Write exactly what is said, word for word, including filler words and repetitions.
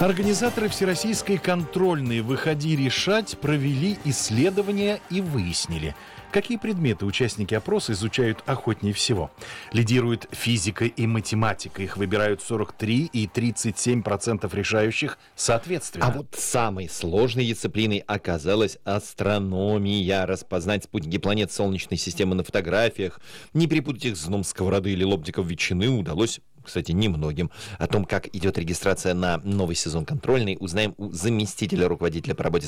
Организаторы Всероссийской контрольной «Выходи решать» провели исследования и выяснили, какие предметы участники опроса изучают охотнее всего. Лидирует физика и математика. Их выбирают сорок три и тридцать семь процентов решающих соответственно. А вот самой сложной дисциплиной оказалась астрономия. Распознать спутники планет Солнечной системы на фотографиях, не перепутать их с дном сковороды или лобзиком ветчины удалось, кстати, немногим. О том, как идет регистрация на новый сезон контрольной, узнаем у заместителя руководителя по работе